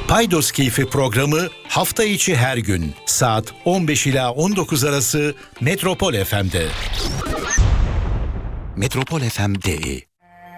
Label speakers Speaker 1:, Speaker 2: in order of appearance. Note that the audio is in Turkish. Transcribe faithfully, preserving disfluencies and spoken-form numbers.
Speaker 1: Paydos Keyfi programı hafta içi her gün saat on beş ila on dokuz arası Metropol F M'de. Metropol F M D I